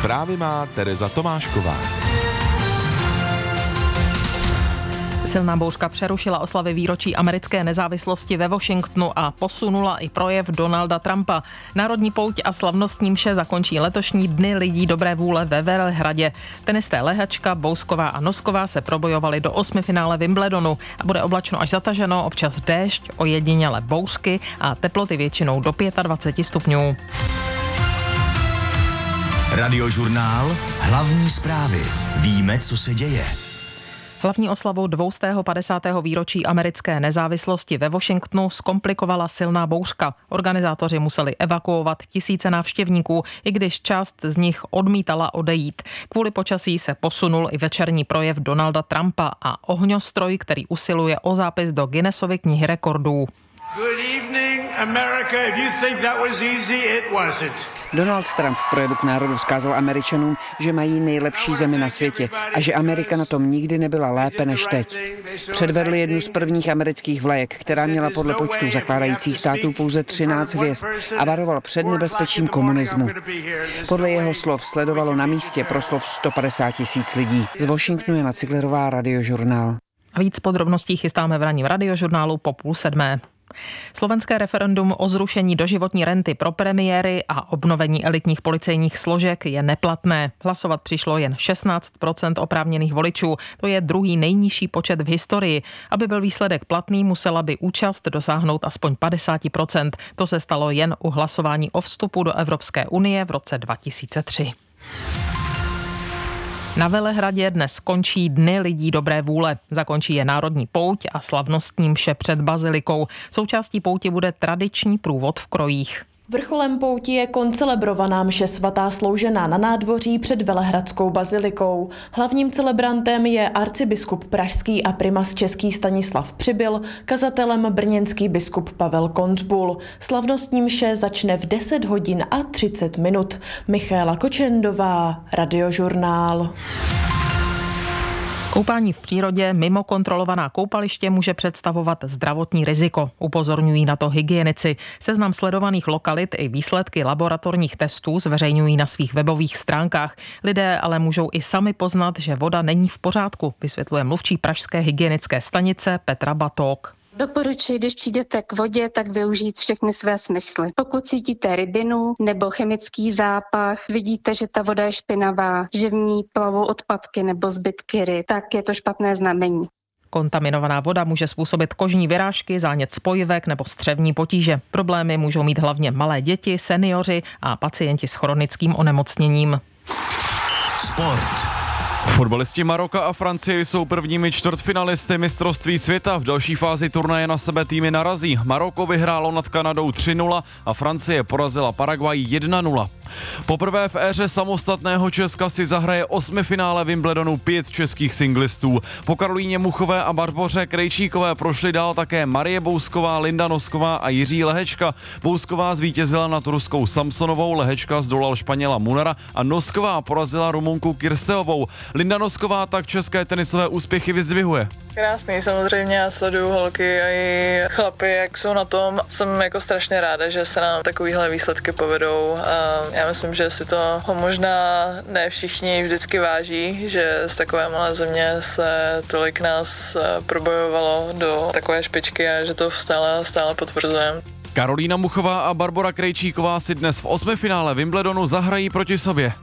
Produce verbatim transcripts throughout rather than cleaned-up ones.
Zprávy má Tereza Tomášková. Silná bouřka přerušila oslavy výročí americké nezávislosti ve Washingtonu a posunula i projev Donalda Trumpa. Národní pouť a slavnostní mše zakončí letošní Dny lidí dobré vůle ve Velehradě. Tenisté Lehačka, Bousková a Nosková se probojovali do osmifinále Wimbledonu a bude oblačno až zataženo, občas déšť, ojediněle bouřky a teploty většinou do dvacet pět stupňů. Radiožurnál Hlavní zprávy. Víme, co se děje. Hlavní oslavu dvě stě padesátého výročí americké nezávislosti ve Washingtonu zkomplikovala silná bouřka. Organizátoři museli evakuovat tisíce návštěvníků, i když část z nich odmítala odejít. Kvůli počasí se posunul i večerní projev Donalda Trumpa a ohňostroj, který usiluje o zápis do Guinnessovy knihy rekordů. Good evening, America. If you think that was easy, it wasn't. Donald Trump v projevu k národu vzkázal Američanům, že mají nejlepší zemi na světě a že Amerika na tom nikdy nebyla lépe než teď. Předvedl jednu z prvních amerických vlajek, která měla podle počtu zakládajících států pouze třináct hvězd a varoval před nebezpečím komunismu. Podle jeho slov sledovalo na místě proslov sto padesát tisíc lidí. Z Washingtonu Jana Ciglerová, Radiožurnál. A víc podrobností chystáme v ranním Radiožurnálu po půl sedmé. Slovenské referendum o zrušení doživotní renty pro premiéry a obnovení elitních policejních složek je neplatné. Hlasovat přišlo jen šestnáct procent oprávněných voličů. To je druhý nejnižší počet v historii. Aby byl výsledek platný, musela by účast dosáhnout aspoň padesát procent. To se stalo jen u hlasování o vstupu do Evropské unie v roce dva tisíce tři. Na Velehradě dnes končí Dny lidí dobré vůle. Zakončí je národní pouť a slavnostní mše před bazilikou. Součástí pouti bude tradiční průvod v krojích. Vrcholem pouti je koncelebrovaná mše svatá sloužená na nádvoří před Velehradskou bazilikou. Hlavním celebrantem je arcibiskup pražský a primas český Stanislav Přibyl, kazatelem brněnský biskup Pavel Koncbul. Slavnostní mše začne v deset hodin a třicet minut. Michaela Kočendová, Radiožurnál. Koupání v přírodě mimo kontrolovaná koupaliště může představovat zdravotní riziko. Upozorňují na to hygienici. Seznam sledovaných lokalit i výsledky laboratorních testů zveřejňují na svých webových stránkách. Lidé ale můžou i sami poznat, že voda není v pořádku, vysvětluje mluvčí pražské hygienické stanice Petra Batók. Doporučuji, když přijdete k vodě, tak využít všechny své smysly. Pokud cítíte rybinu nebo chemický zápach, vidíte, že ta voda je špinavá, že v ní plavou odpadky nebo zbytky ryb, tak je to špatné znamení. Kontaminovaná voda může způsobit kožní vyrážky, zánět spojivek nebo střevní potíže. Problémy můžou mít hlavně malé děti, seniori a pacienti s chronickým onemocněním. Sport. Fotbalisti Maroka a Francie jsou prvními čtvrtfinalisty mistrovství světa. V další fázi turnaje na sebe týmy narazí. Maroko vyhrálo nad Kanadou tři nula a Francie porazila Paraguay jedna nula. Poprvé v éře samostatného Česka si zahraje osmifinále Wimbledonu pět českých singlistů. Po Karolíně Muchové a Barboře Krejčíkové prošli dál také Marie Bousková, Linda Nosková a Jiří Lehečka. Bousková zvítězila nad ruskou Samsonovou, Lehečka zdolal Španěla Munara a Nosková porazila Rumunku Kirsteovou. Linda Nosková tak české tenisové úspěchy vyzdvihuje. Krásný, samozřejmě, já sleduju holky a i chlapy, jak jsou na tom. Jsem jako strašně ráda, že se nám takovýhle výsledky povedou a já myslím, že si to možná ne všichni vždycky váží, že z takové malé země se tolik nás probojovalo do takové špičky a že to stále, stále potvrzujeme. Karolína Muchová a Barbora Krejčíková si dnes v osmifinále Wimbledonu zahrají proti sobě.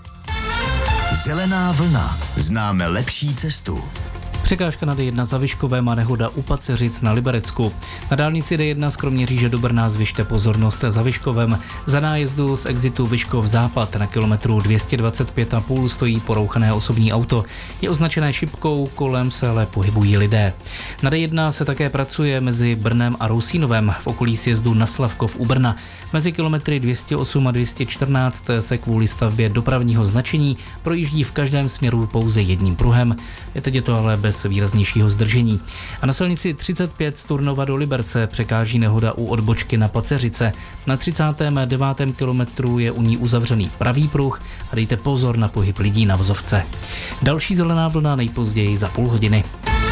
Zelená vlna. Známe lepší cestu. Překážka na D jedna za Vyškovem a nehoda u Paceřic na Liberecku. Na dálnici D jedna z Kroměříže do Brna zvyšte pozornost za Vyškovem. Za nájezdu z exitu Vyškov západ na kilometru dvě stě dvacet pět a půl stojí porouchané osobní auto. Je označené šipkou, kolem se ale pohybují lidé. Na D jedna se také pracuje mezi Brnem a Rousínovem v okolí sjezdu na Slavkov u Brna. Mezi kilometry dvě stě osm a dvě stě čtrnáct se kvůli stavbě dopravního značení projíždí v každém směru pouze jedním pruhem. Je teď je to ale bez výraznějšího zdržení. A na silnici třicet pět z Turnova do Liberce překáží nehoda u odbočky na Paceřice. Na třicátém devátém kilometru je u ní uzavřený pravý pruh a dejte pozor na pohyb lidí na vozovce. Další zelená vlna nejpozději za půl hodiny.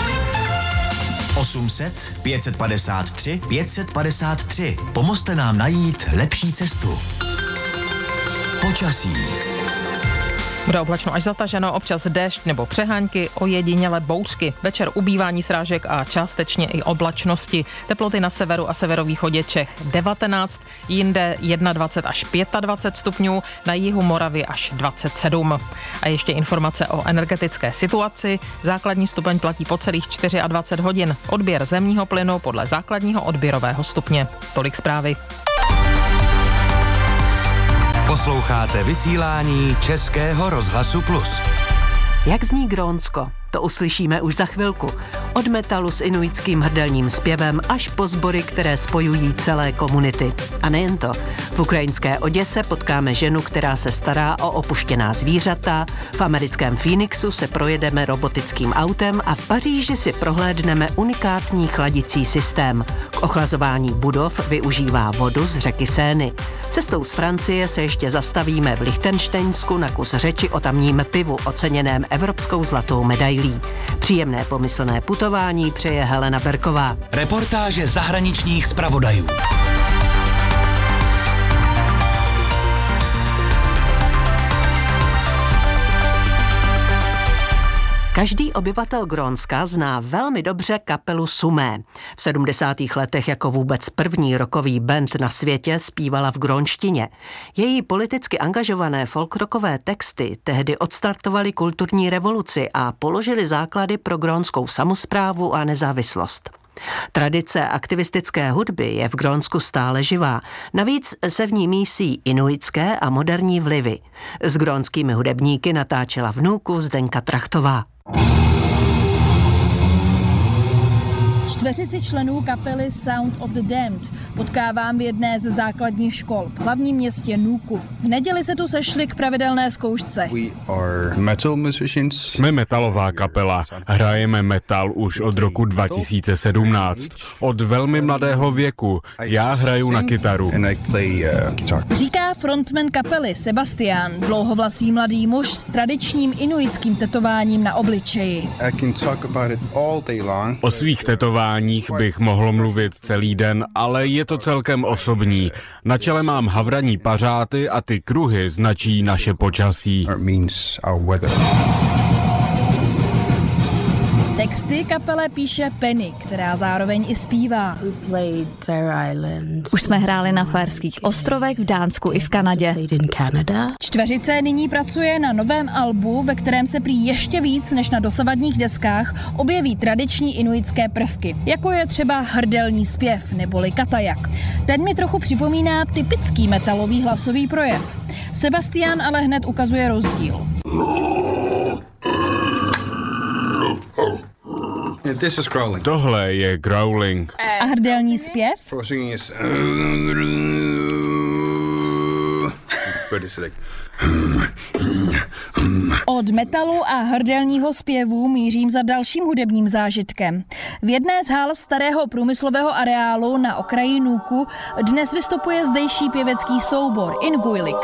osm set, pět set padesát tři, pět set padesát tři. Pomozte nám najít lepší cestu. Počasí. Bude oblačno až zataženo, občas déšť nebo přehánky, ojediněle bouřky. Večer ubývání srážek a částečně i oblačnosti. Teploty na severu a severovýchodě Čech devatenáct, jinde dvacet jedna až dvacet pět stupňů, na jihu Moravy až dvacet sedm. A ještě informace o energetické situaci. Základní stupeň platí po celých dvacet čtyři hodin. Odběr zemního plynu podle základního odběrového stupně. Tolik zprávy. Posloucháte vysílání Českého rozhlasu Plus. Jak zní Grónsko? To uslyšíme už za chvilku. Od metalu s inuitským hrdelním zpěvem až po sbory, které spojují celé komunity. A nejen to. V ukrajinské Oděse potkáme ženu, která se stará o opuštěná zvířata, v americkém Phoenixu se projedeme robotickým autem a v Paříži si prohlédneme unikátní chladicí systém. K ochlazování budov využívá vodu z řeky Sény. Cestou z Francie se ještě zastavíme v Lichtenštejnsku na kus řeči o tamním pivu, oceněném evropskou zlatou medailí. Příjemné pomyslné putování přeje Helena Berková. Reportáže zahraničních zpravodajů. Každý obyvatel Grónska zná velmi dobře kapelu Sumé. V sedmdesátých letech jako vůbec první rockový band na světě zpívala v grónštině. Její politicky angažované folkrockové texty tehdy odstartovaly kulturní revoluci a položily základy pro grónskou samosprávu a nezávislost. Tradice aktivistické hudby je v Grónsku stále živá. Navíc se v ní mísí inuitské a moderní vlivy. S grónskými hudebníky natáčela vnúku Zdenka Trachtová. Čtveřici členů kapely Sound of the Damned potkávám v jedné ze základních škol v hlavním městě Nuuku. V neděli se tu sešli k pravidelné zkoušce. Jsme metalová kapela. Hrajeme metal už od roku dva tisíce sedmnáct. Od velmi mladého věku. Já hraju na kytaru. Říká frontman kapely Sebastian, dlouhovlasý mladý muž s tradičním inuitským tetováním na obličeji. O svých tetováních bych mohl mluvit celý den, ale je to celkem osobní. Na čele mám havraní pařáty a ty kruhy značí naše počasí. Texty kapele píše Penny, která zároveň i zpívá. Už jsme hráli na Faerských ostrovech, v Dánsku i v Kanadě. Čtveřice nyní pracuje na novém albu, ve kterém se prý ještě víc než na dosavadních deskách objeví tradiční inuitské prvky, jako je třeba hrdelní zpěv neboli katajak. Ten mi trochu připomíná typický metalový hlasový projev. Sebastian ale hned ukazuje rozdíl. Tohle je growling. A hrdelní zpěv? Od metalu a hrdelního zpěvu mířím za dalším hudebním zážitkem. V jedné z hal starého průmyslového areálu na okraji Nuuku dnes vystupuje zdejší pěvecký soubor Inuilik.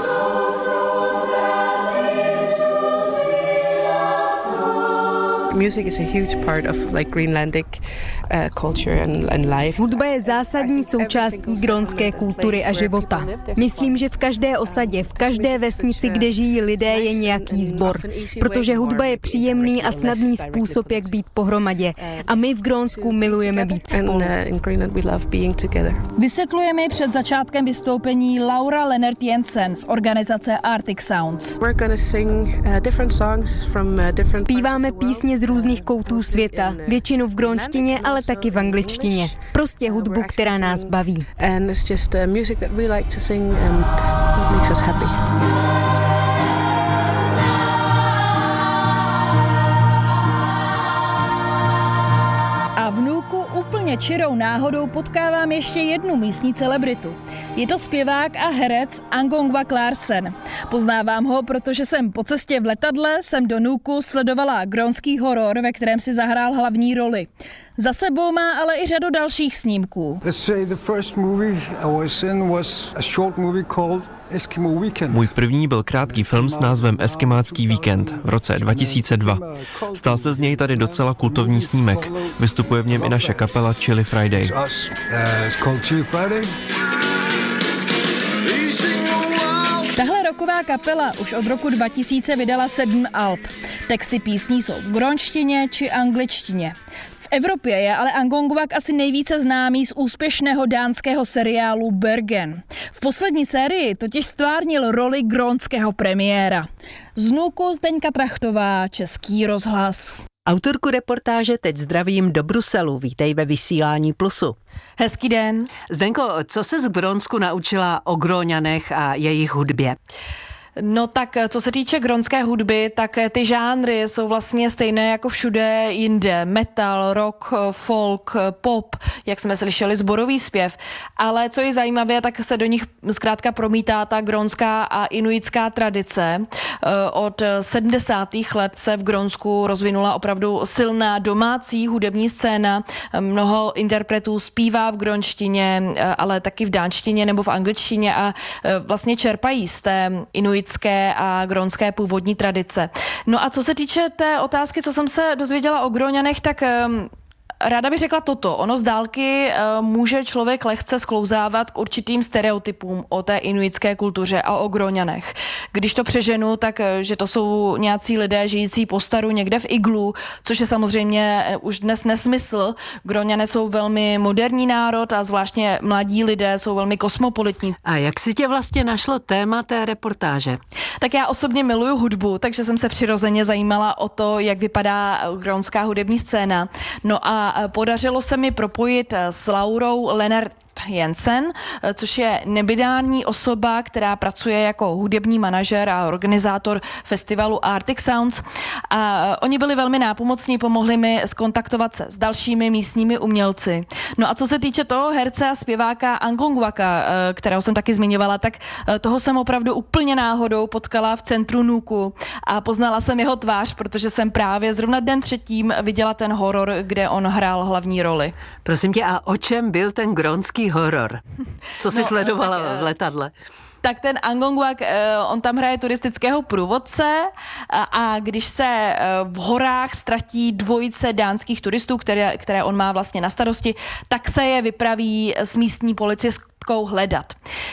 Hudba je zásadní součástí grónské kultury a života. Myslím, že v každé osadě, v každé vesnici, kde žijí lidé, je nějaký sbor, protože hudba je příjemný a snadný způsob, jak být pohromadě. A my v Grónsku milujeme být spolu. Vysvětluje mi před začátkem vystoupení Laura Lennart Jensen z organizace Arctic Sounds. Zpíváme písně z různých koutů světa, většinou v grónštině, ale taky v angličtině. Prostě hudbu, která nás baví. A v Nuuku úplně čirou náhodou potkávám ještě jednu místní celebritu. Je to zpěvák a herec Angongwa Clarkson. Poznávám ho, protože jsem po cestě v letadle sem do Nuuku sledovala grónský horor, ve kterém si zahrál hlavní roli. Za sebou má ale i řadu dalších snímků. Můj první byl krátký film s názvem Eskimácký víkend v roce dva tisíce dva. Stal se z něj tady docela kultovní snímek. Vystupuje v něm i naše kapela Chili Friday. Tahle rocková kapela už od roku dva tisíce vydala sedm alb. Texty písní jsou v gronštině či angličtině. V Evropě je ale Angongwak asi nejvíce známý z úspěšného dánského seriálu Bergen. V poslední sérii totiž stvárnil roli grónského premiéra. Z Nuuku Zdeňka Trachtová, Český rozhlas. Autorku reportáže teď zdravím do Bruselu. Vítej ve vysílání Plusu. Hezký den. Zdenko, co se z Grónsku naučila o Gróňanech a jejich hudbě? No tak, co se týče grónské hudby, tak ty žánry jsou vlastně stejné jako všude jinde. Metal, rock, folk, pop, jak jsme slyšeli, sborový zpěv. Ale co je zajímavé, tak se do nich zkrátka promítá ta grónská a inuitská tradice. Od sedmdesátých let se v Grónsku rozvinula opravdu silná domácí hudební scéna. Mnoho interpretů zpívá v grónštině, ale taky v dánštině nebo v angličtině a vlastně čerpají z té inuit a grónské původní tradice. No a co se týče té otázky, co jsem se dozvěděla o Gróňanech, tak um, ráda bych řekla toto. Ono z dálky uh, může člověk lehce sklouzávat k určitým stereotypům o té inuitské kultuře a o Gróňanech. Když to přeženu, tak že to jsou nějací lidé žijící po staru někde v iglu, což je samozřejmě už dnes nesmysl. Gróňané jsou velmi moderní národ a zvláštně mladí lidé jsou velmi kosmopolitní. A jak si tě vlastně našlo téma té reportáže? Tak já osobně miluju hudbu, takže jsem se přirozeně zajímala o to, jak vypadá grónská hudební scéna. No a podařilo se mi propojit s Laurou Lennart Jensen, což je nebinární osoba, která pracuje jako hudební manažer a organizátor festivalu Arctic Sounds. A oni byli velmi nápomocní, pomohli mi skontaktovat se s dalšími místními umělci. No a co se týče toho herce a zpěváka Angongwaka, kterého jsem taky zmiňovala, tak toho jsem opravdu úplně náhodou potkala v centru Nuuku a poznala jsem jeho tvář, protože jsem právě zrovna den předtím viděla ten horor, kde on hrál hlavní roli. Prosím tě, a o čem byl ten grónský horor? Co jsi no, sledovala tak, v letadle? Tak ten Angongwak, on tam hraje turistického průvodce a když se v horách ztratí dvojice dánských turistů, které, které on má vlastně na starosti, tak se je vypraví s místní policistkou hledat.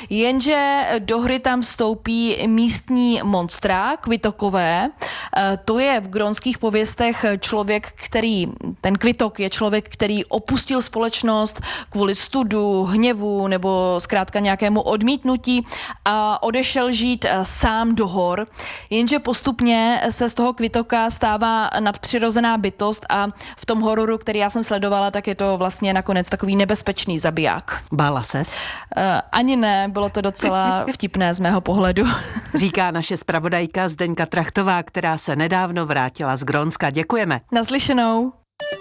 Jenže do hry tam vstoupí místní monstra, Kvitokové. To je v grónských pověstech člověk, který, ten Kvitok je člověk, který opustil společnost kvůli studu, hněvu nebo zkrátka nějakému odmítnutí a odešel žít sám do hor. Jenže postupně se z toho Kvitoka stává nadpřirozená bytost a v tom hororu, který já jsem sledovala, tak je to vlastně nakonec takový nebezpečný zabiják. Bála ses? Uh, ani ne, bylo to docela vtipné z mého pohledu. Říká naše zpravodajka Zdeňka Trachtová, která se nedávno vrátila z Grónska. Děkujeme. Naslyšenou.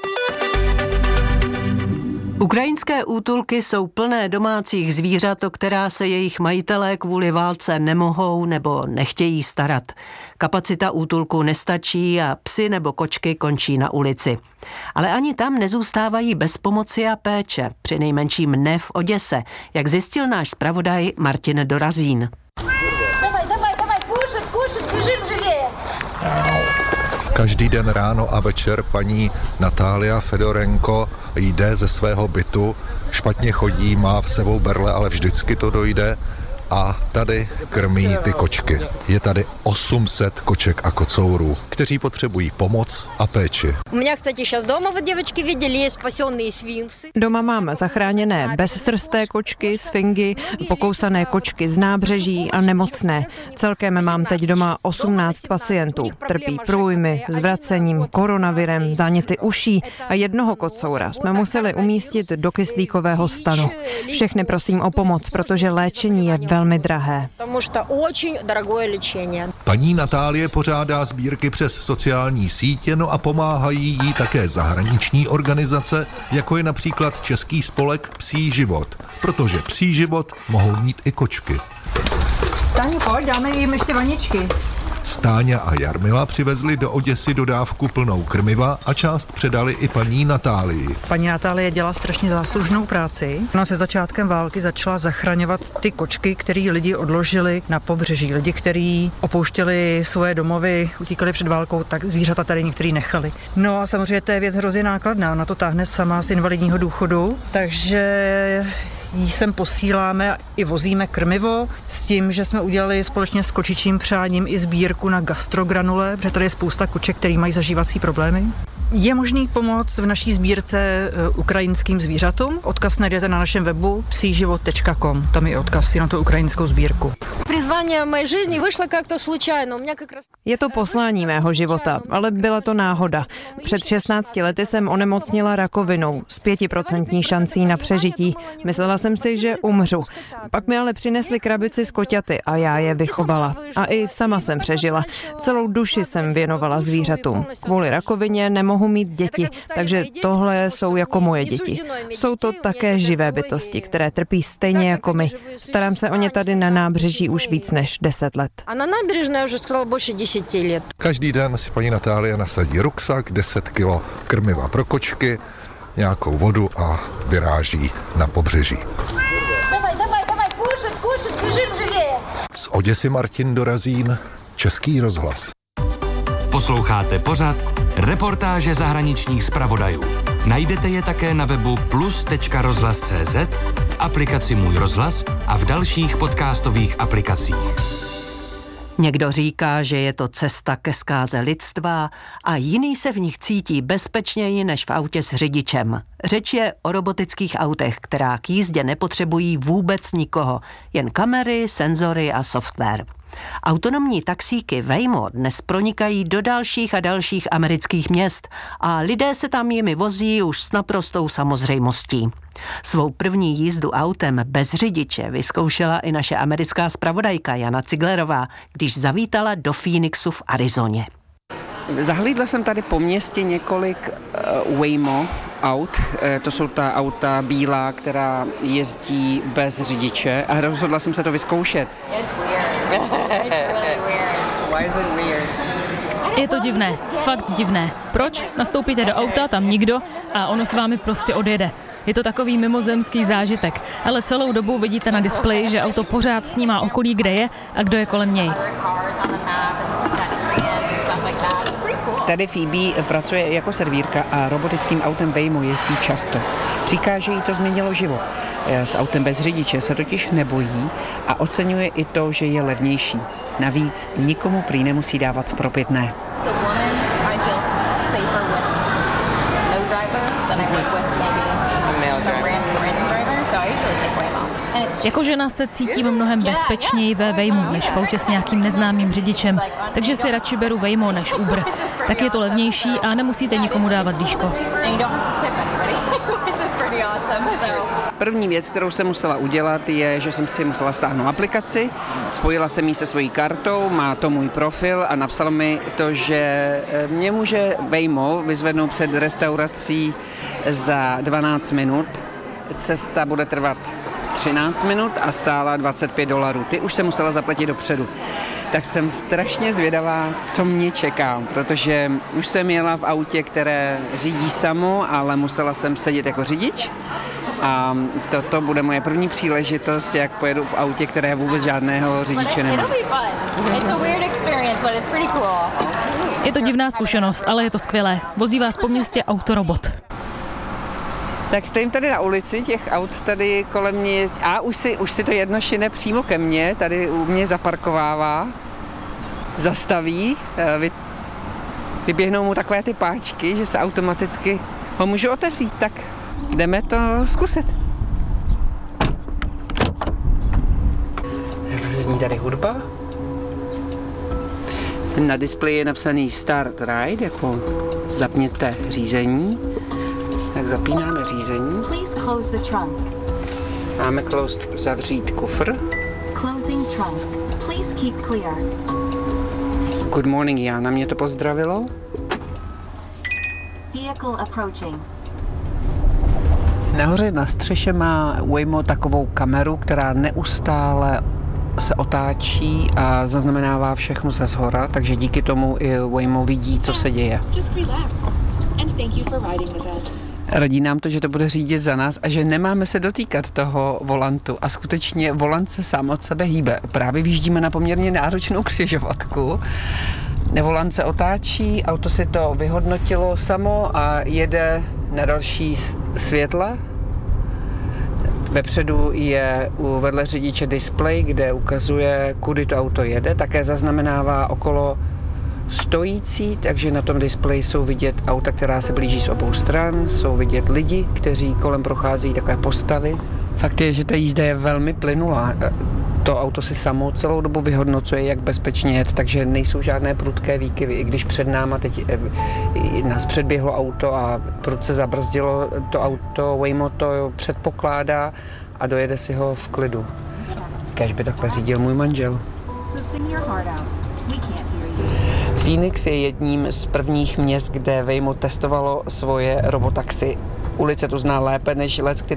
Ukrajinské útulky jsou plné domácích zvířat, o která se jejich majitelé kvůli válce nemohou nebo nechtějí starat. Kapacita útulku nestačí a psy nebo kočky končí na ulici. Ale ani tam nezůstávají bez pomoci a péče, přinejmenším ne v Oděse, jak zjistil náš zpravodaj Martin Dorazín. Давай, давай, давай, кушать, кушать, бежим живее. Každý den ráno a večer paní Natália Fedorenko jde ze svého bytu, špatně chodí, má v sebou berle, ale vždycky to dojde a tady krmí ty kočky. Je tady osm set koček a kocourů, kteří potřebují pomoc a péči. Doma máme zachráněné bezsrsté kočky, sfingy, pokousané kočky z nábřeží a nemocné. Celkem mám teď doma osmnáct pacientů. Trpí průjmy, zvracením, koronavirem, záněty uší a jednoho kocoura jsme museli umístit do kyslíkového stanu. Všechny prosím o pomoc, protože léčení je velmi drahé. Paní Natálie pořádá sbírky přes sociální sítě, no a pomáhají jí také zahraniční organizace, jako je například Český spolek Psí život, protože psí život mohou mít i kočky. Stáni, pojď, dáme jim ještě vaničky. Stáňa a Jarmila přivezli do Oděsy dodávku plnou krmiva a část předali i paní Natálii. Paní Natálie dělá strašně záslužnou práci. Ona se začátkem války začala zachraňovat ty kočky, který lidi odložili na pobřeží. Lidi, kteří opouštěli svoje domovy, utíkali před válkou, tak zvířata tady některý nechali. No a samozřejmě to je věc hrozně nákladná. Ona to táhne sama z invalidního důchodu, takže jí sem posíláme i vozíme krmivo s tím, že jsme udělali společně s Kočičím přáním i sbírku na gastrogranule, protože tady je spousta koček, který mají zažívací problémy. Je možný pomoct v naší sbírce ukrajinským zvířatům. Odkaz najdete na našem webu psí život tečka com. Tam je odkaz na tu ukrajinskou sbírku. Je to poslání mého života, ale byla to náhoda. Před šestnácti lety jsem onemocnila rakovinou s pětiprocentní šancí na přežití. Myslela jsem si, že umřu. Pak mi ale přinesli krabici s koťaty a já je vychovala. A i sama jsem přežila. Celou duši jsem věnovala zvířatům. Kvůli rakovině nemohu mít děti, takže tohle jsou jako moje děti. Jsou to také živé bytosti, které trpí stejně jako my. Starám se o ně tady na nábřeží už víc než deset let. A na nábřežné už skoro больше deseti let. Každý den si paní Natália nasadí ruksak, deset kilo krmiva pro kočky, nějakou vodu a vyráží na pobřeží. Давай, давай, давай, кушать, кушать, бежим живее. Z Oděsy Martin Dorazín, Český rozhlas. Posloucháte pořad Reportáže zahraničních zpravodajů. Najdete je také na webu plus tečka rozhlas tečka cé zet, v aplikaci Můj rozhlas a v dalších podcastových aplikacích. Někdo říká, že je to cesta ke zkáze lidstva a jiný se v nich cítí bezpečněji než v autě s řidičem. Řeč je o robotických autech, která k jízdě nepotřebují vůbec nikoho, jen kamery, senzory a software. Autonomní taxíky Waymo dnes pronikají do dalších a dalších amerických měst a lidé se tam jimi vozí už s naprostou samozřejmostí. Svou první jízdu autem bez řidiče vyzkoušela i naše americká zpravodajka Jana Ciglerová, když zavítala do Phoenixu v Arizoně. Zahlídla jsem tady po městě několik uh, Waymo aut, to jsou ta auta bílá, která jezdí bez řidiče a rozhodla jsem se to vyzkoušet. It's weird. It's really weird. Why is it weird? Je to divné, fakt divné. Proč? Nastoupíte do auta, tam nikdo a ono s vámi prostě odjede. Je to takový mimozemský zážitek, ale celou dobu vidíte na displeji, že auto pořád snímá okolí, kde je a kdo je kolem něj. Tady Phoebe pracuje jako servírka a robotickým autem Waymo jezdí často. Říká, že jí to změnilo život. S autem bez řidiče se totiž nebojí a oceňuje i to, že je levnější. Navíc nikomu prý nemusí dávat zpropitné. Jako žena se cítím mnohem bezpečněji ve Waymu než v autě s nějakým neznámým řidičem, takže si radši beru Waymo než Uber. Tak je to levnější a nemusíte nikomu dávat výško. První věc, kterou jsem musela udělat, je, že jsem si musela stáhnout aplikaci, spojila jsem ji se svojí kartou, má to můj profil a napsalo mi to, že mě může Waymo vyzvednout před restaurací za dvanáct minut. Cesta bude trvat třináct minut a stála dvacet pět dolarů. Ty už jsem musela zaplatit dopředu. Tak jsem strašně zvědavá, co mě čeká, protože už jsem jela v autě, které řídí samo, ale musela jsem sedět jako řidič. A toto bude moje první příležitost, jak pojedu v autě, které vůbec žádného řidiče nemá. Je to divná zkušenost, ale je to skvělé. Vozí vás po městě autorobot. Tak stojím tady na ulici, těch aut tady kolem mě jezdí. A už si, už si to jedno šine přímo ke mně, tady u mě zaparkovává, zastaví, vy, vyběhnou mu takové ty páčky, že se automaticky ho můžu otevřít, tak jdeme to zkusit. Zní tady hudba. Na displeji je napsaný Start Ride, jako zapněte řízení. Tak zapínáme řízení. Máme closed, zavřít kufr. Good morning, Jana, mě to pozdravilo. Nahoře na střeše má Waymo takovou kameru, která neustále se otáčí a zaznamenává všechno ze shora, takže díky tomu i Waymo vidí, co se děje. Radí nám to, že to bude řídit za nás a že nemáme se dotýkat toho volantu a skutečně volant se sám od sebe hýbe. Právě vyjíždíme na poměrně náročnou křižovatku. Volant se otáčí, auto si to vyhodnotilo samo a jede na další světla. Vepředu je u vedle řidiče displej, kde ukazuje, kudy to auto jede. Také zaznamenává okolo stojící, takže na tom displeji jsou vidět auta, která se blíží z obou stran, jsou vidět lidi, kteří kolem procházejí, takové postavy. Fakt je, že ta jízda je velmi plynulá. To auto si samo celou dobu vyhodnocuje, jak bezpečně jet, takže nejsou žádné prudké výkyvy. I když před náma teď nás předběhlo auto a prudce zabrzdilo, to auto Waymo to předpokládá a dojede si ho v klidu. Kéž by takhle řídil můj manžel. Phoenix je jedním z prvních měst, kde Waymo testovalo svoje robotaxi. Ulice tu zná lépe než lec, který